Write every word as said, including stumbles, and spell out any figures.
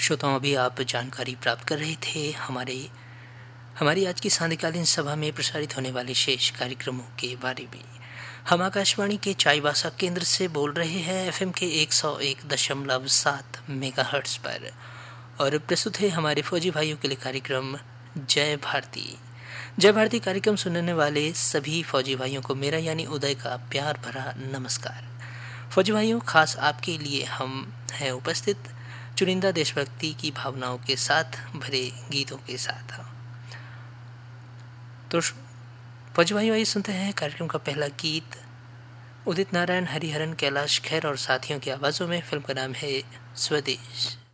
श्रोताओं, अभी आप जानकारी प्राप्त कर रहे थे हमारे हमारी आज की सांध्यकालीन सभा में प्रसारित होने वाले शेष कार्यक्रमों के बारे में। हम आकाशवाणी के चाईबासा केंद्र से बोल रहे हैं एफएम के एक सौ एक दशमलव सात मेगाहर्ट्ज पर, और प्रस्तुत है हमारे फौजी भाइयों के लिए कार्यक्रम जय भारती। जय भारती कार्यक्रम सुनने वाले सभी फौजी भाइयों को मेरा यानी उदय का प्यार भरा नमस्कार। फौजी भाइयों, खास आपके लिए हम हैं उपस्थित चुनिंदा देशभक्ति की भावनाओं के साथ भरे गीतों के साथ। तो फौजी भाइयों, आइए सुनते हैं कार्यक्रम का पहला गीत उदित नारायण, हरिहरन, कैलाश खेर और साथियों की आवाज़ों में। फिल्म का नाम है स्वदेश।